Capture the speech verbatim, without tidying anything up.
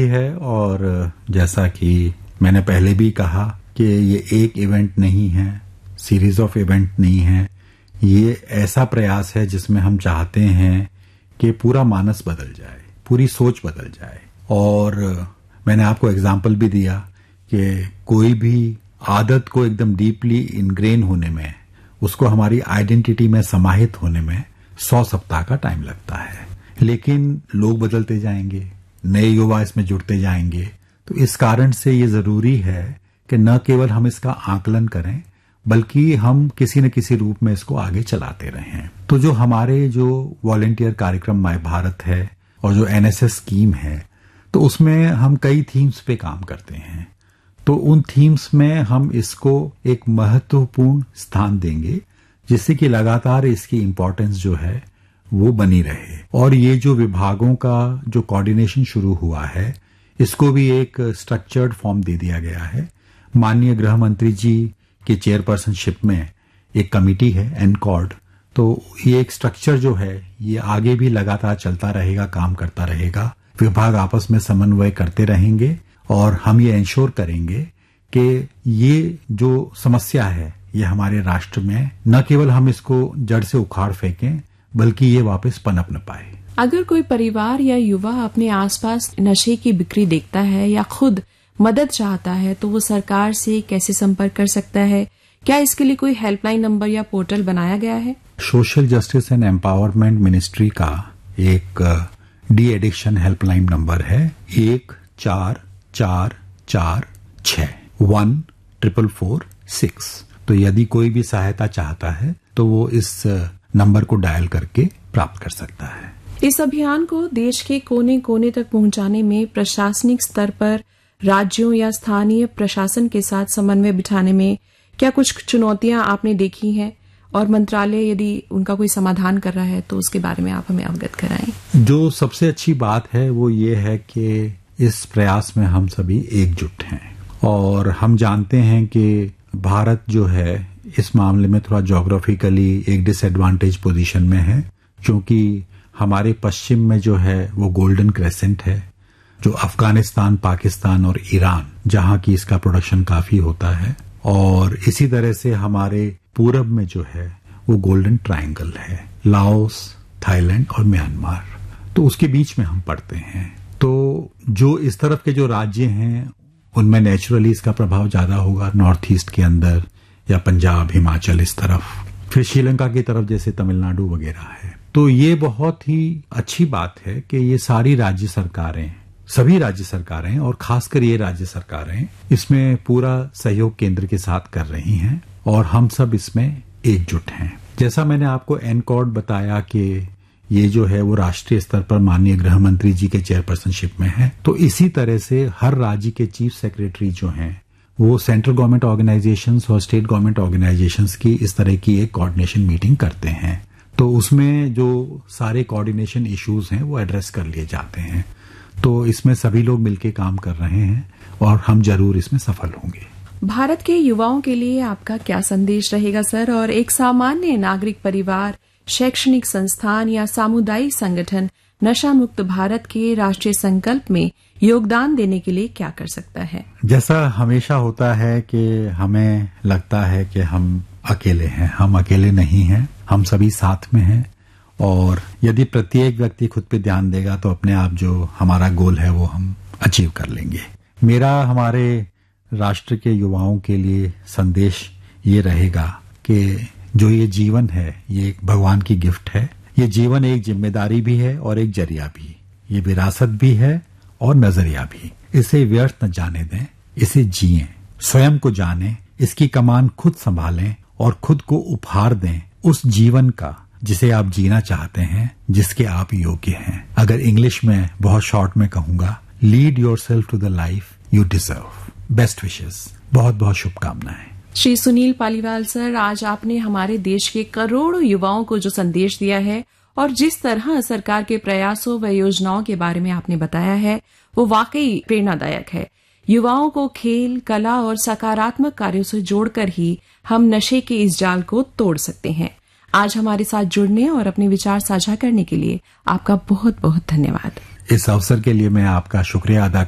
है, और जैसा कि मैंने पहले भी कहा कि ये एक इवेंट नहीं है, सीरीज ऑफ इवेंट नहीं है, ये ऐसा प्रयास है जिसमें हम चाहते हैं कि पूरा मानस बदल जाए, पूरी सोच बदल जाए। और मैंने आपको एग्जाम्पल भी दिया कि कोई भी आदत को एकदम डीपली इनग्रेन होने में, उसको हमारी आइडेंटिटी में समाहित होने में सौ सप्ताह का टाइम लगता है, लेकिन लोग बदलते जाएंगे, नए युवा इसमें जुड़ते जाएंगे। तो इस कारण से ये जरूरी है कि न केवल हम इसका आकलन करें, बल्कि हम किसी न किसी रूप में इसको आगे चलाते रहें। तो जो हमारे जो वॉलंटियर कार्यक्रम माय भारत है और जो एनएसएस स्कीम है, तो उसमें हम कई थीम्स पे काम करते हैं। तो उन थीम्स में हम इसको एक महत्वपूर्ण स्थान देंगे, जिससे कि लगातार इसकी इम्पोर्टेंस जो है वो बनी रहे। और ये जो विभागों का जो कोऑर्डिनेशन शुरू हुआ है, इसको भी एक स्ट्रक्चर्ड फॉर्म दे दिया गया है। माननीय गृह मंत्री जी के चेयरपर्सनशिप में एक कमिटी है एनकॉर्ड, तो ये एक स्ट्रक्चर जो है ये आगे भी लगातार चलता रहेगा, काम करता रहेगा। विभाग आपस में समन्वय करते रहेंगे और हम ये इंश्योर करेंगे कि ये जो समस्या है ये हमारे राष्ट्र में न केवल हम इसको जड़ से उखाड़ फेंकें, बल्कि ये वापस पनप न पाए। अगर कोई परिवार या युवा अपने आसपास नशे की बिक्री देखता है या खुद मदद चाहता है, तो वो सरकार से कैसे संपर्क कर सकता है? क्या इसके लिए कोई हेल्पलाइन नंबर या पोर्टल बनाया गया है? Social justice and empowerment ministry का एक डी एडिक्शन हेल्पलाइन नंबर है एक चार चार चार छह वन ट्रिपल फोर सिक्स। तो यदि कोई भी सहायता चाहता है तो वो इस नंबर को डायल करके प्राप्त कर सकता है। इस अभियान को देश के कोने कोने तक पहुंचाने में प्रशासनिक स्तर पर राज्यों या स्थानीय प्रशासन के साथ समन्वय बिठाने में क्या कुछ चुनौतियां आपने देखी हैं, और मंत्रालय यदि उनका कोई समाधान कर रहा है तो उसके बारे में आप हमें अवगत कराएं। जो सबसे अच्छी बात है वो ये है कि इस प्रयास में हम सभी एकजुट हैं, और हम जानते हैं कि भारत जो है इस मामले में थोड़ा ज्योग्राफिकली एक डिसएडवांटेज पोजीशन में है, क्योंकि हमारे पश्चिम में जो है वो गोल्डन क्रेसेंट है, जो अफगानिस्तान, पाकिस्तान और ईरान, जहां की इसका प्रोडक्शन काफी होता है, और इसी तरह से हमारे पूरब में जो है वो गोल्डन ट्रायंगल है, लाओस, थाईलैंड और म्यांमार। तो उसके बीच में हम पड़ते हैं। तो जो इस तरफ के जो राज्य हैं उनमें नेचुरली इसका प्रभाव ज्यादा होगा, नॉर्थ ईस्ट के अंदर या पंजाब, हिमाचल इस तरफ, फिर श्रीलंका की तरफ जैसे तमिलनाडु वगैरह है। तो ये बहुत ही अच्छी बात है कि ये सारी राज्य सरकारें, सभी राज्य सरकारें और खासकर ये राज्य सरकारें इसमें पूरा सहयोग केंद्र के साथ कर रही हैं, और हम सब इसमें एकजुट हैं। जैसा मैंने आपको एनकॉर्ड बताया कि ये जो है वो राष्ट्रीय स्तर पर माननीय गृह मंत्री जी के चेयरपर्सनशिप में है, तो इसी तरह से हर राज्य के चीफ सेक्रेटरी जो हैं वो सेंट्रल गवर्नमेंट ऑर्गेनाइजेशंस और स्टेट गवर्नमेंट ऑर्गेनाइजेशंस की इस तरह की एक कोऑर्डिनेशन मीटिंग करते हैं। तो उसमें जो सारे कोऑर्डिनेशन इश्यूज हैं वो एड्रेस कर लिए जाते हैं। तो इसमें सभी लोग मिलकर काम कर रहे हैं और हम जरूर इसमें सफल होंगे। भारत के युवाओं के लिए आपका क्या संदेश रहेगा सर, और एक सामान्य नागरिक परिवार, शैक्षणिक संस्थान या सामुदायिक संगठन नशा मुक्त भारत के राष्ट्रीय संकल्प में योगदान देने के लिए क्या कर सकता है? जैसा हमेशा होता है कि हमें लगता है कि हम अकेले हैं, हम अकेले नहीं हैं, हम सभी साथ में हैं, और यदि प्रत्येक व्यक्ति खुद पे ध्यान देगा तो अपने आप जो हमारा गोल है वो हम अचीव कर लेंगे। मेरा हमारे राष्ट्र के युवाओं के लिए संदेश ये रहेगा कि जो ये जीवन है ये एक भगवान की गिफ्ट है। ये जीवन एक जिम्मेदारी भी है और एक जरिया भी, ये विरासत भी है और नजरिया भी। इसे व्यर्थ न जाने दें, इसे जिएं, स्वयं को जानें, इसकी कमान खुद संभालें और खुद को उपहार दें उस जीवन का जिसे आप जीना चाहते हैं, जिसके आप योग्य हैं। अगर इंग्लिश में बहुत शॉर्ट में कहूंगा, lead yourself to the life you deserve. Best wishes, बहुत बहुत शुभकामनाएं। श्री सुनील पालीवाल सर, आज आपने हमारे देश के करोड़ों युवाओं को जो संदेश दिया है और जिस तरह सरकार के प्रयासों व योजनाओं के बारे में आपने बताया है वो वाकई प्रेरणादायक है। युवाओं को खेल, कला और सकारात्मक कार्यों से जोड़कर ही हम नशे के इस जाल को तोड़ सकते हैं। आज हमारे साथ जुड़ने और अपने विचार साझा करने के लिए आपका बहुत बहुत धन्यवाद। इस अवसर के लिए मैं आपका शुक्रिया अदा